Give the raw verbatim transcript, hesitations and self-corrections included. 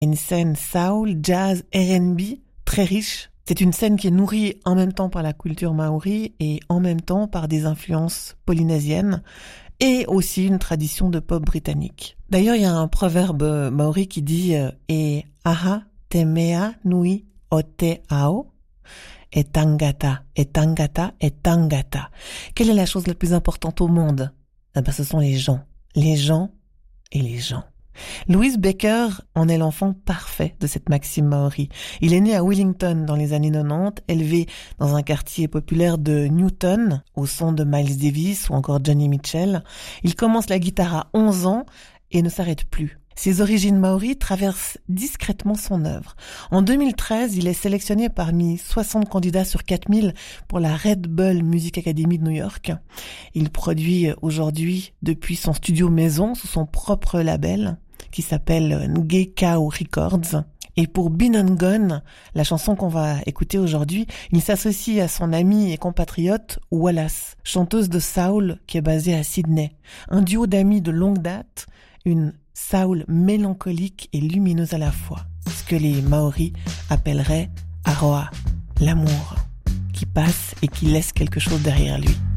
Une scène soul, jazz, R and B très riche. C'est une scène qui est nourrie en même temps par la culture maori et en même temps par des influences polynésiennes et aussi une tradition de pop britannique. D'ailleurs, il y a un proverbe maori qui dit euh, « E aha te mea nui o te ao e tangata, e tangata, e tangata ». Quelle est la chose la plus importante au monde ? Eh ben, ce sont les gens. Les gens et les gens. Louis Baker en est l'enfant parfait de cette maxime maori. Il est né à Wellington dans les années quatre-vingt-dix, élevé dans un quartier populaire de Newton, au son de Miles Davis ou encore Johnny Mitchell. Il commence la guitare à onze ans et ne s'arrête plus. Ses origines maoris traversent discrètement son œuvre. En deux mille treize, il est sélectionné parmi soixante candidats sur quatre mille pour la Red Bull Music Academy de New York. Il produit aujourd'hui depuis son studio maison sous son propre label qui s'appelle Ngekao Records. Et pour Been and Gone, la chanson qu'on va écouter aujourd'hui, il s'associe à son ami et compatriote Wallace, chanteuse de soul qui est basée à Sydney. Un duo d'amis de longue date, une soul mélancolique et lumineuse à la fois. Ce que les Maoris appelleraient Aroa, l'amour, qui passe et qui laisse quelque chose derrière lui.